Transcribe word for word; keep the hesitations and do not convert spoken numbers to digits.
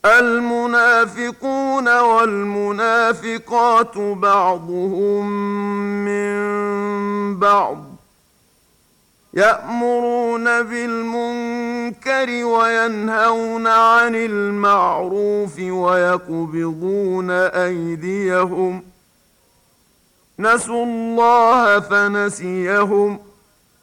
المنافقون والمنافقات بعضهم من بعض يأمرون بالمنكر وينهون عن المعروف ويقبضون أيديهم نسوا الله فنسيهم